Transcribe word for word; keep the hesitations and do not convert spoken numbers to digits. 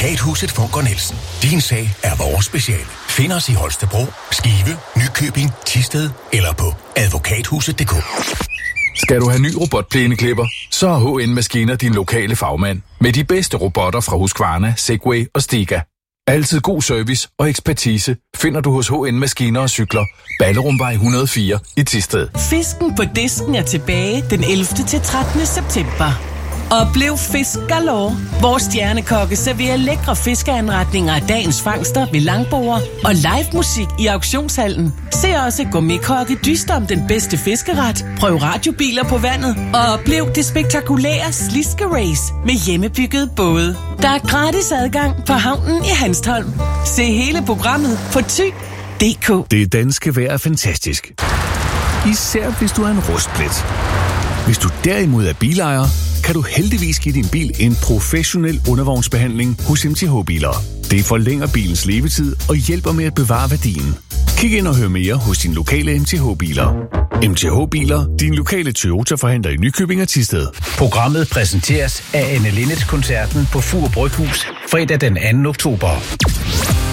Advokathuset Funker Nielsen. Din sag er vores speciale. Find os i Holstebro, Skive, Nykøbing, Thisted eller på advokathuset punktum d k. Skal du have ny robotplæneklipper, så er H N Maskiner din lokale fagmand. Med de bedste robotter fra Husqvarna, Segway og Stiga. Altid god service og ekspertise finder du hos H N Maskiner og Cykler. Ballerumvej et hundrede og fire i Thisted. Fisken på disken er tilbage den ellevte til trettende september. Oplev Fisk Galore. Vores stjernekokke serverer lækre fiskeanretninger af dagens fangster ved langbord og live musik i auktionshallen. Se også gourmetkokke dyster om den bedste fiskeret. Prøv radiobiler på vandet og oplev det spektakulære Sliske Race med hjemmebyggede både. Der er gratis adgang på havnen i Hanstholm. Se hele programmet på Thy punktum d k. Det danske vejr er fantastisk. Især hvis du er en rustplet. Hvis du derimod er bilejer, kan du heldigvis give din bil en professionel undervognsbehandling hos M T H Biler. Det forlænger bilens levetid og hjælper med at bevare værdien. Kig ind og hør mere hos din lokale M T H Biler. M T H Biler, din lokale Toyota-forhandler i Nykøbing og Thisted. Programmet præsenteres af Anne Linnets koncerten på Fur Bryghus fredag den anden oktober.